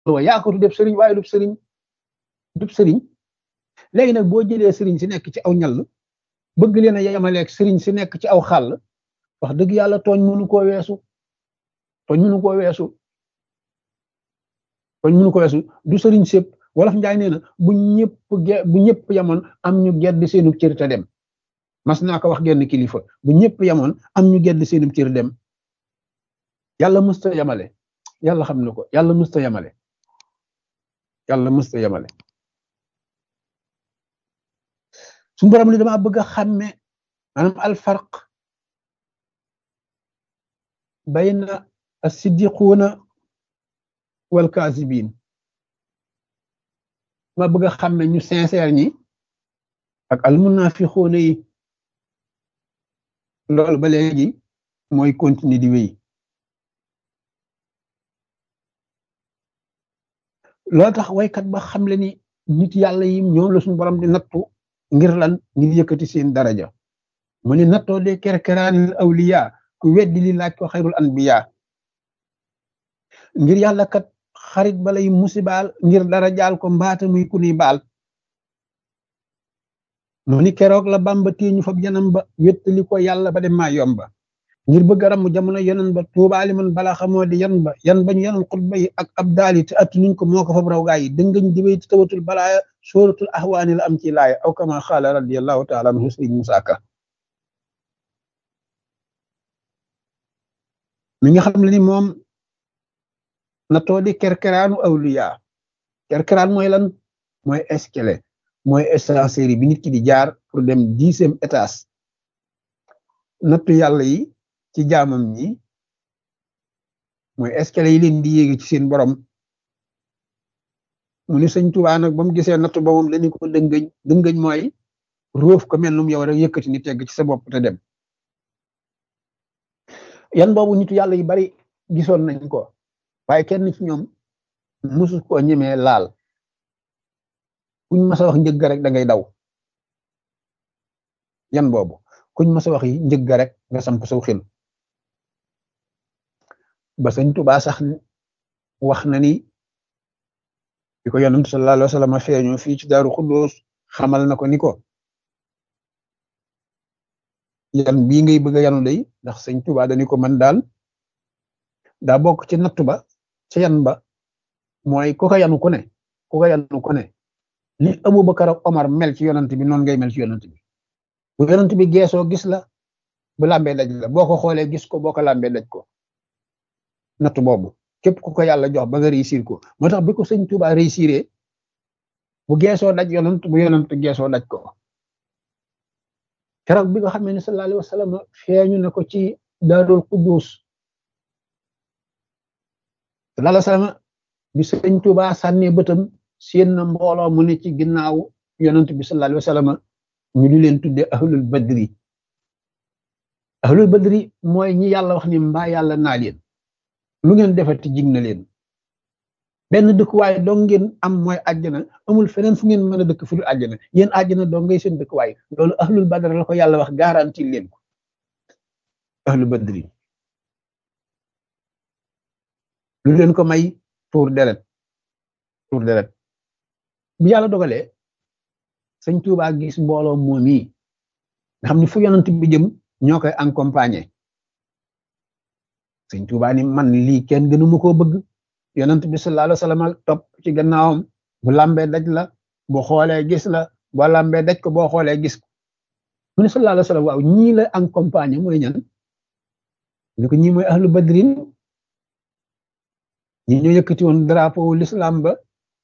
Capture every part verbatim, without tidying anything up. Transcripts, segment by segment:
yaa ko tuddee sëriñ waaye du sëriñ du sëriñ léegi nag boo jëlee sëriñ si nekk ci aw ñall bëgg leen a yemaleeg sëriñ si nekk ci aw xàll wax dëgg yàlla tooñ mënu koo weesu tooñ mënu koo weesu tooñ mënu ko weesu du sëriñ sépp wolof njaay nee na bu ñëpp ge bu ñëpp yemoon am ñu gedd seenu cër te dem mas naa ko wax genn kilifa bu ñëpp yemoon am ñu gedd seenu cër dem yàlla mësta yemale yàlla xam na ko yàlla mësta yemale yàlla mësta yemale suñu borom ni dama bëgg a xàmme maanaam alfarq bayna as-siddiquuna wal kaasibiin dama bëgg a xàmme ñu sincère ñi ak almunafiquuna yi loolu ba léegi mooy continuer di wéy loolu tax waykat ba xam le ni nit yàlla yi ñoom la suñu borom di nattu ngir lan ngir yëkkati seen daraja mu ni nattoo de kerkeraanil awliya ku weddi li laaj ko xayrul anbiya ngir yàlla kat xarit balay musibaal ngir dara jaal ko mbaata muy ku ni baal mu ni keroog la bamba téeñu fab yanam ba wéttali ko yàlla ba dem maa yomba ngir bëgg a ramm jamono yonan ba tuubaali man bala xamoo di yan ba yan bañu yanoon xutba yi ak ab daali te attu nuñ ko moo ko fab raw gaa yi dëngañ dibéy ti tawatul balaaya sóoratul ahwaani la am ci laaya aw kama xaala radiallahu taala anhu sëriñ Musaa Ka mi nga xam ne ni moom na too di kerkeraanu awliya kerkeraan mooy lan mooy escalier mooy ascenseur bi nit ki di jaar pour dem dixième étage nattu yàlla yi ci jaamam ñi mooy escalier yi leen di yéegi ci seen borom mu ni sëñ Tuubaa nag ba mu gisee nattu ba moom dañu ko dëngëñ dëngëñ mooy róof ko mel num yow rek yëkkati ni tegg ci sa bopp te dem yan boobu nitu yàlla yu bari gisoon nañ ko waaye kenn ci ñoom musu koo ñemee laal kuñ mas a wax njëgg rek da ngay daw yan boobu kuñ mas a wax yi njëgg rek nga samp saw xel ba sëñ Tuubaa sax wax na ni bi ko yonent sallallahu alayhi wa sallam feeñoo fii ci Daaru Xuddoos xamal na ko ni ko yan bii ngay bëgg a yanu day ndax sëñ Tuubaa dañu ko man daal daa bokk ci nattu ba ca yan ba mooy ku ko yanu ku ne ku ko yanu ku ne li Abubakar ak Omar mel ci yonent bi noonu ngay mel ci yonent bi bu yonent bi geesoo gis la bu làmbee daj la boo ko xoolee gis ko boo ko làmbee daj ko nattu boobu képp ku ko yàlla jox ba nga réussir ko moo tax bi ko sëñ Tuubaa réussiré bu geesoo daj yonent bu yonent geesoo daj ko keroog bi nga xam ne sallallahu alayhi wa sallam feeñu na ko ci Daarul Quddus sallallahu alayhi wa sallam bi sëñ Tuubaa sànnee bëtam seen na mbooloo mu ne ci ginnaaw yonent bi sallallahu alayhi wa sallam ñu di leen tudde ahlul badri ahlul badri mooy ñi yàlla wax ni mbaa yàlla naa leen lu ngeen defati jig na leen benn dëkkuwaay dong ngeen am mooy àjjana amul feneen fu ngeen mën a dëkk fu dul àjjana yéen àjjana dong ngay seen dëkkuwaay loolu ahlul badri la ko yàlla wax garanti leen ko ahlul badri lu leen ko may tuur deret tuur deret bi yàlla dogalee sëñ Tuubaa gis mbooloo moom yi nga xam ne fu yonent bi jëm ñoo koy accompagner sëñ Tuubaa ni man lii kenn gënu ma koo bëgg yonent bi sallallahu alayhi wa sallam topp ci gannaawam bu lambee daj la boo xoolee gis la boo lambee daj ko boo xoolee gis ko mu ne sallallahu alayhi wa sallam waaw ñii la accompagner mooy ñan ñu ko ñii mooy ahlu badrin ñi ñoo yëkkati woon drapeau l'islam ba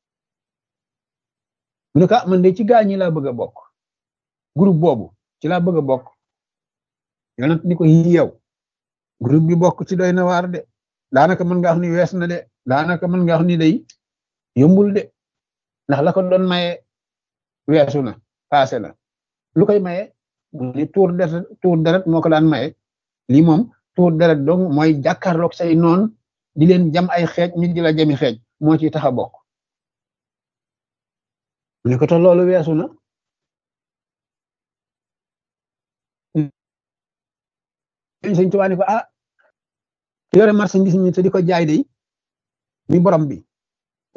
mu ne ko man de ci gaa ñi laa bëgg a bokk groupe boobu ci laa bëgg a bokk yonent ni ko yi yow groupe bi bokk ci doy na waar de daanaka mën nga wax ni wees na de daanaka mën nga wax ni day yombul de ndax la ko doon maye weesu na passé na lu koy maye mu ni tuur deret tuur deret moo ko daan maye lii moom tuur deret donc mooy jàkkaarloog say noon di leen jam ay xeej ñu di la jami xeej moo ci tax a bokk mu ne ko te loolu weesu na sëñ Tuubaa ni ko ah yore marchandise mi te di ko jaay day mi borom bi